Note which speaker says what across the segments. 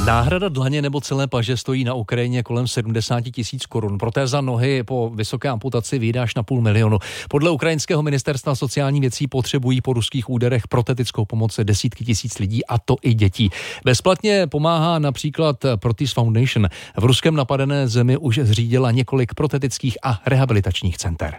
Speaker 1: Náhrada dlaně nebo celé paže stojí na Ukrajině kolem 70 000 korun. Protéza nohy po vysoké amputaci vyjde až na 500 000. Podle ukrajinského ministerstva sociálních věcí potřebují po ruských úderech protetickou pomoc desítky tisíc lidí, a to i dětí. Bezplatně pomáhá například Prothese Foundation. V ruskem napadené zemi už zřídila několik protetických a rehabilitačních center.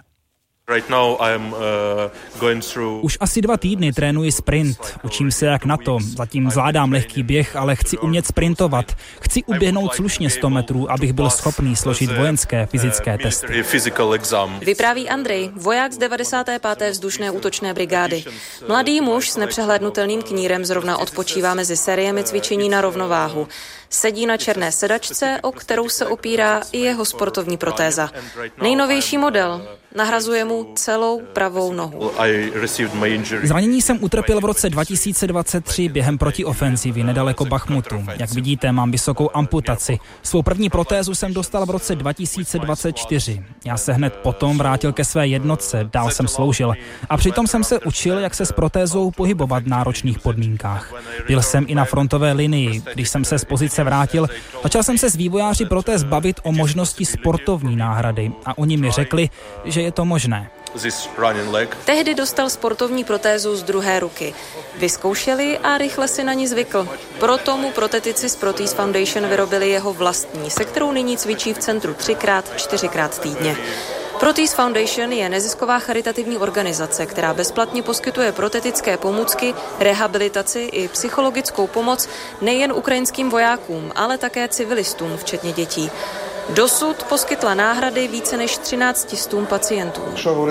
Speaker 2: Už asi 2 týdny trénuji sprint. Učím se jak na to. Zatím zvládám lehký běh, ale chci umět sprintovat. Chci uběhnout slušně 100 metrů, abych byl schopný složit vojenské fyzické testy.
Speaker 3: Vypráví Andrej, voják z 95. vzdušné útočné brigády. Mladý muž s nepřehlédnutelným knírem zrovna odpočívá mezi sériemi cvičení na rovnováhu. Sedí na černé sedačce, o kterou se opírá i jeho sportovní protéza. Nejnovější model. Nahrazuje mu celou pravou nohu.
Speaker 2: Zranění jsem utrpěl v roce 2023 během protiofenzivy nedaleko Bachmutu. Jak vidíte, mám vysokou amputaci. Svou první protézu jsem dostal v roce 2024. Já se hned potom vrátil ke své jednotce, dál jsem sloužil. A přitom jsem se učil, jak se s protézou pohybovat v náročných podmínkách. Byl jsem i na frontové linii. Když jsem se z pozice vrátil, začal jsem se s vývojáři protéz bavit o možnosti sportovní náhrady. A oni mi řekli, že je to možné.
Speaker 3: Tehdy dostal sportovní protézu z druhé ruky. Vyzkoušeli a rychle si na ní zvykl. Proto mu protetici z Prothese Foundation vyrobili jeho vlastní, se kterou nyní cvičí v centru 3x-4x týdně. Prothese Foundation je nezisková charitativní organizace, která bezplatně poskytuje protetické pomůcky, rehabilitaci i psychologickou pomoc nejen ukrajinským vojákům, ale také civilistům, včetně dětí. Dosud poskytla náhrady více než 13 000 pacientů.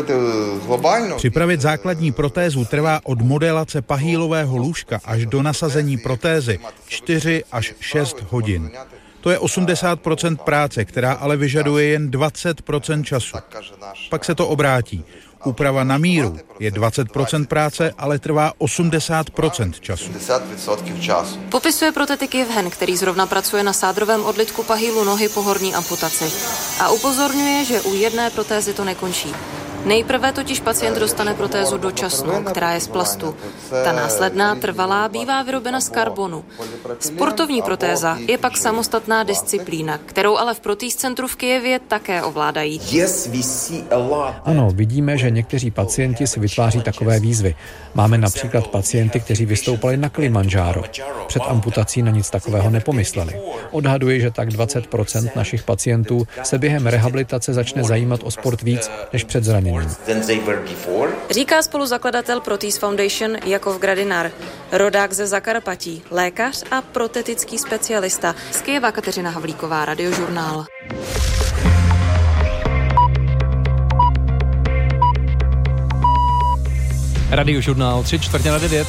Speaker 4: Připravit základní protézu trvá od modelace pahýlového lůžka až do nasazení protézy 4 až 6 hodin. To je 80% práce, která ale vyžaduje jen 20% času. Pak se to obrátí. Úprava na míru je 20% práce, ale trvá 80% času.
Speaker 3: Popisuje protetik Evhen, který zrovna pracuje na sádrovém odlitku pahýlu nohy po horní amputaci. A upozorňuje, že u jedné protézy to nekončí. Nejprve totiž pacient dostane protézu dočasnou, která je z plastu. Ta následná trvalá bývá vyrobena z karbonu. Sportovní protéza je pak samostatná disciplína, kterou ale v Prothese centru v Kyjevě také ovládají.
Speaker 5: Ano, vidíme, že někteří pacienti si vytváří takové výzvy. Máme například pacienty, kteří vystoupali na Kilimandžáro. Před amputací na nic takového nepomysleli. Odhaduji, že tak 20% našich pacientů se během rehabilitace začne zajímat o sport víc než před zraněním.
Speaker 3: Říká spoluzakladatel Prothese Foundation Jakov Gradinar, rodák ze Zakarpatí, lékař a protetický specialista. Z Kyjeva Kateřina Havlíková, Radiožurnál.
Speaker 1: Radiožurnál 8:45.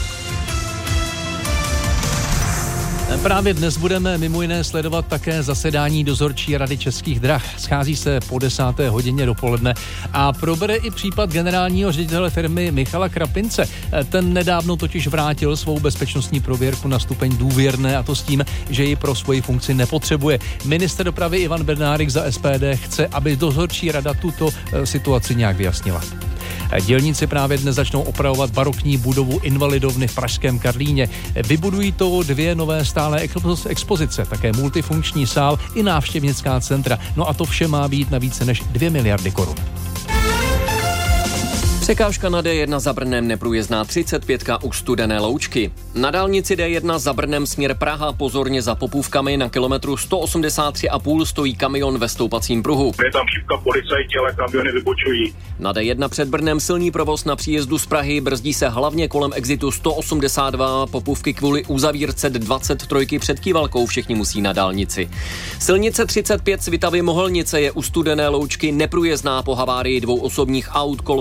Speaker 1: Právě dnes budeme mimo jiné sledovat také zasedání dozorčí rady Českých drah. Schází se po 10. hodině dopoledne a probere i případ generálního ředitele firmy Michala Krapince. Ten nedávno totiž vrátil svou bezpečnostní prověrku na stupeň důvěrné, a to s tím, že ji pro svoji funkci nepotřebuje. Ministr dopravy Ivan Bednárik za SPD chce, aby dozorčí rada tuto situaci nějak vyjasnila. Dělníci právě dnes začnou opravovat barokní budovu Invalidovny v pražském Karlíně. Vybudují to 2 nové stálé expozice, také multifunkční sál i návštěvnická centra. No a to vše má být na více než 2 miliardy korun.
Speaker 6: Překážka na D1 za Brnem neprůjezdná 35 u Studené Loučky. Na dálnici D1 za Brnem směr Praha pozorně za popůvkami na kilometru 183,5 stojí kamion ve stoupacím pruhu.
Speaker 7: Je tam chybka policajti, ale kamiony vybočují.
Speaker 6: Na D1 před Brnem silný provoz na příjezdu z Prahy, brzdí se hlavně kolem exitu 182, popůvky kvůli uzavírce 23 před Kývalkou, všichni musí na dálnici. Silnice 35 Svitavy Mohelnice je u Studené Loučky neprůjezdná po havárii 2 osobních aut.